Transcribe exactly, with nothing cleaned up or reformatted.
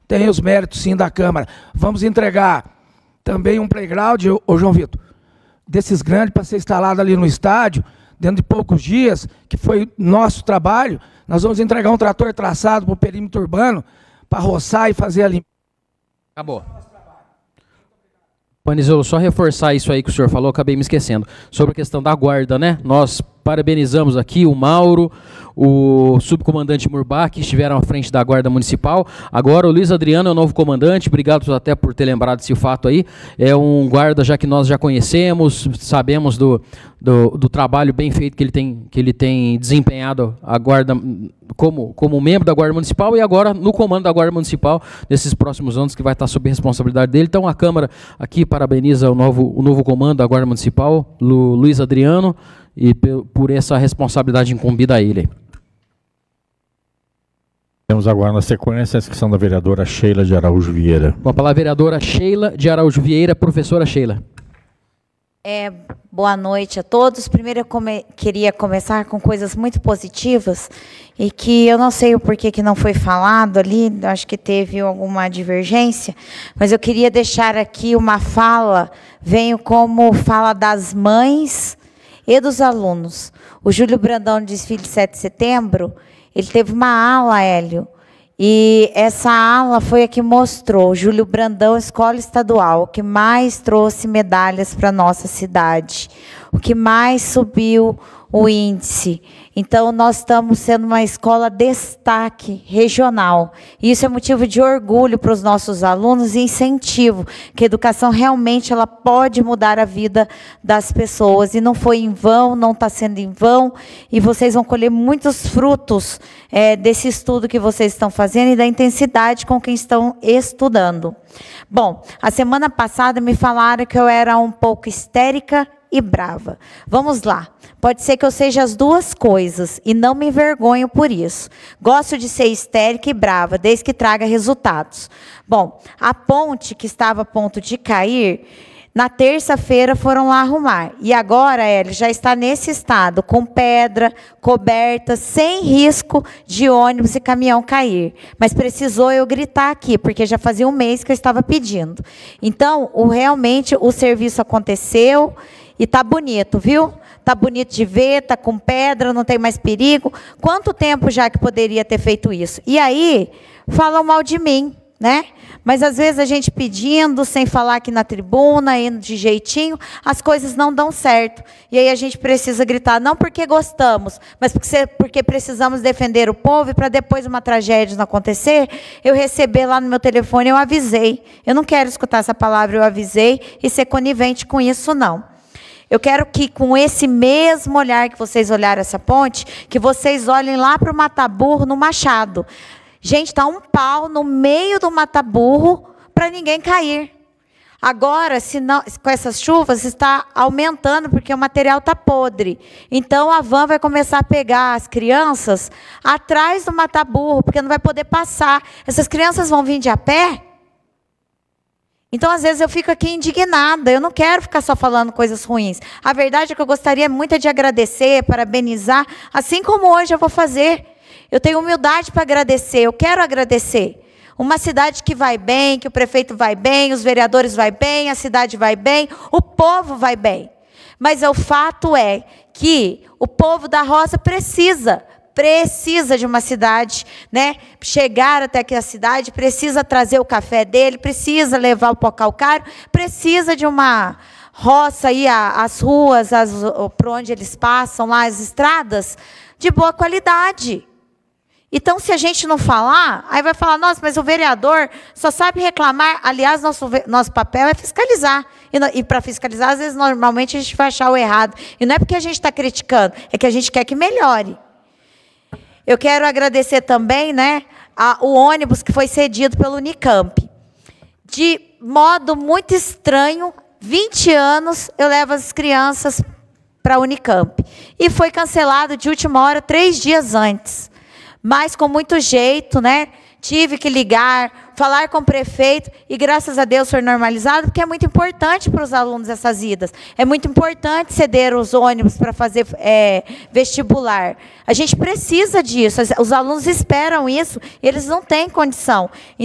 tem os méritos sim da Câmara. Vamos entregar também um playground, ô João Vitor, desses grandes para ser instalado ali no estádio, dentro de poucos dias, que foi nosso trabalho. Nós vamos entregar um trator traçado para o perímetro urbano, para roçar e fazer a limpeza. Acabou. Panizolo, só reforçar isso aí que o senhor falou, acabei me esquecendo. Sobre a questão da guarda, né? Nós parabenizamos aqui o Mauro, o subcomandante Murbach, que estiveram à frente da Guarda Municipal. Agora o Luiz Adriano é o novo comandante, obrigado até por ter lembrado desse fato aí. É um guarda já que nós já conhecemos, sabemos do, do, do trabalho bem feito que ele tem, que ele tem desempenhado a guarda, como, como membro da Guarda Municipal e agora no comando da Guarda Municipal nesses próximos anos que vai estar sob responsabilidade dele. Então a Câmara aqui parabeniza o novo, o novo comando da Guarda Municipal, Lu, Luiz Adriano, e por essa responsabilidade incumbida a ele. Temos agora na sequência a inscrição da vereadora Sheila de Araújo Vieira. Com a palavra, vereadora Sheila de Araújo Vieira. Professora Sheila. É, boa noite a todos. Primeiro eu come, queria começar com coisas muito positivas e que eu não sei o porquê que não foi falado ali, acho que teve alguma divergência, mas eu queria deixar aqui uma fala, venho como fala das mães e dos alunos. O Júlio Brandão, no desfile de sete de setembro, ele teve uma ala, Hélio, e essa ala foi a que mostrou, Júlio Brandão, escola estadual, o que mais trouxe medalhas para a nossa cidade, o que mais subiu o índice. Então, nós estamos sendo uma escola destaque regional. E isso é motivo de orgulho para os nossos alunos e incentivo, que a educação realmente ela pode mudar a vida das pessoas. E não foi em vão, não está sendo em vão, e vocês vão colher muitos frutos é, desse estudo que vocês estão fazendo e da intensidade com que estão estudando. Bom, a semana passada me falaram que eu era um pouco histérica e brava. Vamos lá. Pode ser que eu seja as duas coisas e não me envergonho por isso. Gosto de ser histérica e brava, desde que traga resultados. Bom, a ponte que estava a ponto de cair, na terça-feira foram lá arrumar. E agora, Hélio, já está nesse estado, com pedra, coberta, sem risco de ônibus e caminhão cair. Mas precisou eu gritar aqui, porque já fazia um mês que eu estava pedindo. Então, o, realmente, o serviço aconteceu e está bonito, viu? Está bonito de ver, está com pedra, não tem mais perigo. Quanto tempo já que poderia ter feito isso? E aí, falam mal de mim, né? Mas às vezes a gente pedindo, sem falar aqui na tribuna, indo de jeitinho, as coisas não dão certo. E aí a gente precisa gritar, não porque gostamos, mas porque, porque precisamos defender o povo, e para depois uma tragédia não acontecer, eu receber lá no meu telefone, eu avisei. Eu não quero escutar essa palavra, eu avisei, e ser conivente com isso, não. Eu quero que, com esse mesmo olhar que vocês olharam essa ponte, que vocês olhem lá para o Mataburro, no Machado. Gente, está um pau no meio do Mataburro para ninguém cair. Agora, se não, com essas chuvas, está aumentando, porque o material está podre. Então, a van vai começar a pegar as crianças atrás do Mataburro, porque não vai poder passar. Essas crianças vão vir de a pé? Então, às vezes, eu fico aqui indignada. Eu não quero ficar só falando coisas ruins. A verdade é que eu gostaria muito de agradecer, parabenizar, assim como hoje eu vou fazer. Eu tenho humildade para agradecer, eu quero agradecer. Uma cidade que vai bem, que o prefeito vai bem, os vereadores vai bem, a cidade vai bem, o povo vai bem. Mas o fato é que o povo da roça precisa, precisa de uma cidade, né? Chegar até aqui a cidade, precisa trazer o café dele, precisa levar o pó calcário, precisa de uma roça aí, as ruas, as, por onde eles passam lá, as estradas, de boa qualidade. Então, se a gente não falar, aí vai falar, nossa, mas o vereador só sabe reclamar. Aliás, nosso, nosso papel é fiscalizar. E, e para fiscalizar, às vezes, normalmente, a gente vai achar o errado. E não é porque a gente está criticando, é que a gente quer que melhore. Eu quero agradecer também, né, a, o ônibus que foi cedido pelo Unicamp. De modo muito estranho, vinte anos, eu levo as crianças para a Unicamp. E foi cancelado de última hora, três dias antes. Mas com muito jeito, né? Tive que ligar, falar com o prefeito, e graças a Deus foi normalizado, porque é muito importante para os alunos essas idas. É muito importante ceder os ônibus para fazer é, vestibular. A gente precisa disso, os alunos esperam isso, eles não têm condição.